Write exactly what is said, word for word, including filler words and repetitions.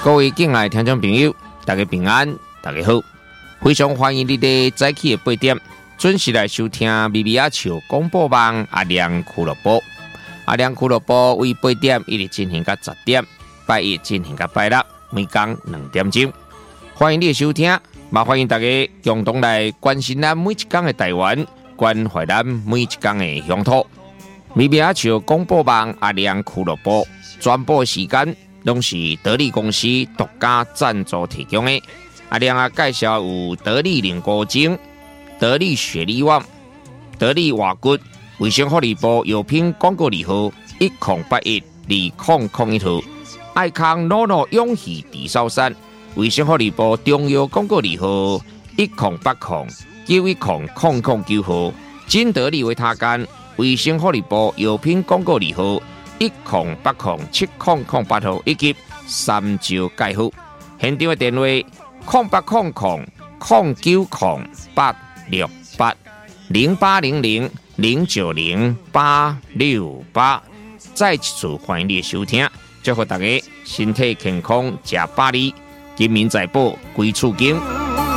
各位敬爱听众朋友，大家平安，大家好，非常欢迎你哋早起的八点准时来收听咪咪阿笑广播网阿亮俱乐部。阿亮俱乐部为八点一直进行到十点，拜一进行到拜六，每天两点钟。欢迎你的收听，也欢迎大家共同来关心咱每一天的台湾，关怀咱每一天的乡土。咪咪阿笑广播网阿亮俱乐部转播时间拢是得力公司独家赞助提供的。阿亮啊，介绍有得力凝固精、得力雪力旺、得力瓦骨、卫生福利部药品广告字号一零八一二零零一号，爱康诺诺永续地烧山，卫生福利部中药广告字号一零八零九一零零零九号，金得力维他干，卫生福利部药品广告字号一零八零七零零八号，以及三九介护。现场的电话零八零零零九零八六八零八零零零九零八六八。再一次欢迎你的收听，祝福大家身体健康，吃百里，金民财宝，归厝经。